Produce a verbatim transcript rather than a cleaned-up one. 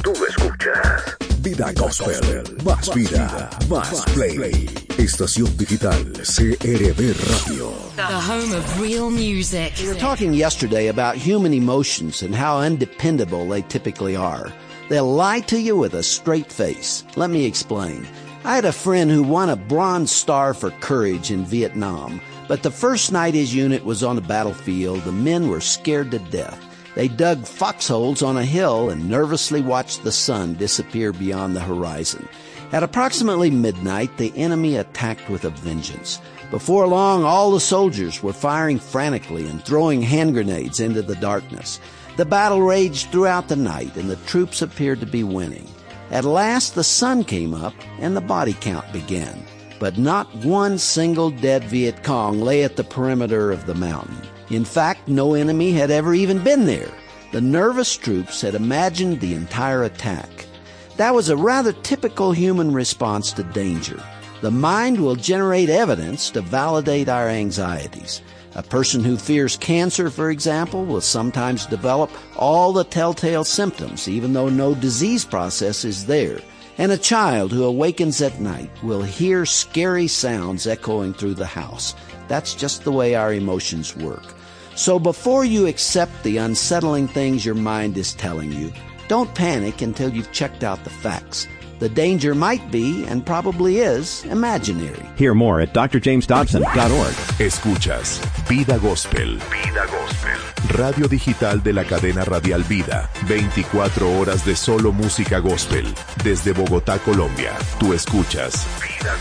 Tú escuchas Vida Gospel, más vida, más play. Estación digital C R B Radio. The home of real music. We were talking yesterday about human emotions and how undependable they typically are. They'll lie to you with a straight face. Let me explain. I had a friend who won a Bronze Star for courage in Vietnam, but the first night his unit was on the battlefield, the men were scared to death. They dug foxholes on a hill and nervously watched the sun disappear beyond the horizon. At approximately midnight, the enemy attacked with a vengeance. Before long, all the soldiers were firing frantically and throwing hand grenades into the darkness. The battle raged throughout the night, and the troops appeared to be winning. At last, the sun came up, and the body count began. But not one single dead Viet Cong lay at the perimeter of the mountain. In fact, no enemy had ever even been there. The nervous troops had imagined the entire attack. That was a rather typical human response to danger. The mind will generate evidence to validate our anxieties. A person who fears cancer, for example, will sometimes develop all the telltale symptoms, even though no disease process is there. And a child who awakens at night will hear scary sounds echoing through the house. That's just the way our emotions work. So before you accept the unsettling things your mind is telling you, don't panic until you've checked out the facts. The danger might be, and probably is, imaginary. Hear more at d r james dobson dot org. Escuchas Vida Gospel. Vida Gospel. Radio digital de la cadena radial Vida. veinticuatro horas de solo música gospel. Desde Bogotá, Colombia. Tú escuchas Vida